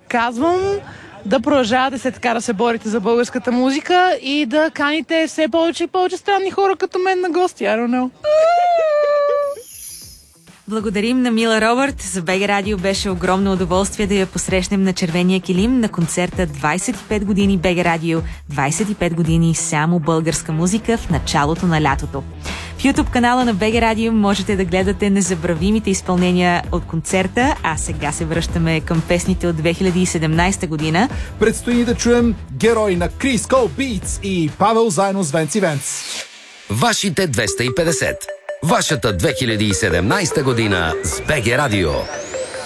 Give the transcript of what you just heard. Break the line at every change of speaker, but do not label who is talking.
казвам да продължавате се така да се борите за българската музика и да каните все повече и повече странни хора като мен на гости. I don't know.
Благодарим на Мила Робърт. За БГ Радио беше огромно удоволствие да я посрещнем на червения килим на концерта 25 години БГ Радио, 25 години само българска музика в началото на лятото. В YouTube канала на БГ Радио можете да гледате незабравимите изпълнения от концерта, а сега се връщаме към песните от 2017 година.
Предстои да чуем герой на Крис Кол Beats и Павел заедно с Венци Венц.
Вашите 250. Вашата 2017 година с БГ Радио.